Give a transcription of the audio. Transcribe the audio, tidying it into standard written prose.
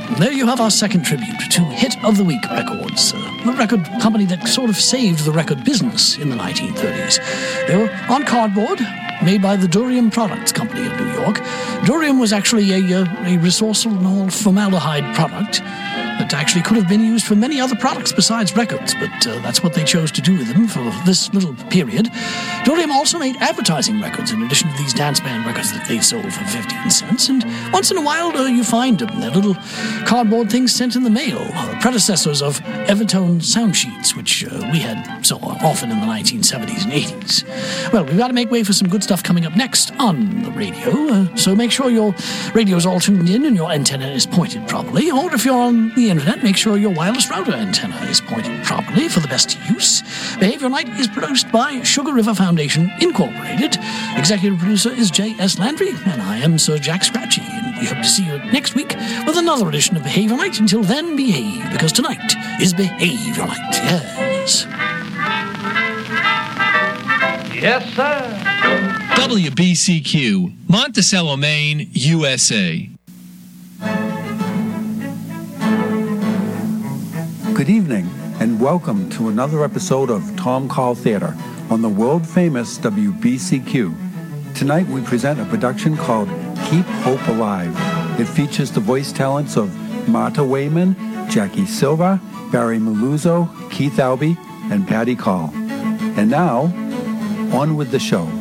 there you have our second tribute to Hit of the Week Records, a record company that sort of saved the record business in the 1930s. They were on cardboard, made by the Durium Products Company of New York. Durium was actually a resourceol formaldehyde product that actually could have been used for many other products besides records, but that's what they chose to do with them for this little period. Durium also made advertising records in addition to these dance band records that they sold for 15 cents, and once in a while you find them. They're little cardboard things sent in the mail, predecessors of Evertone sound sheets, which we had so often in the 1970s and 80s. Well, we've got to make way for some good stuff coming up next on the radio, so make sure your radio's all tuned in and your antenna is pointed properly, or if you're on the internet, make sure your wireless router antenna is pointed properly for the best use. Behavior Night is produced by Sugar River Foundation, Incorporated. Executive producer is J.S. Landry, and I am Sir Jack Scratchy, and we hope to see you next week with another edition of Behavior Night. Until then, behave, because tonight is Behavior Night. Yes. Yes, sir. WBCQ, Monticello, Maine, USA. Good evening, and welcome to another episode of Tom Call Theater on the world-famous WBCQ. Tonight we present a production called Keep Hope Alive. It features the voice talents of Martha Wayman, Jackie Silva, Barry Maluzzo, Keith Albee, and Patty Call. And now, on with the show.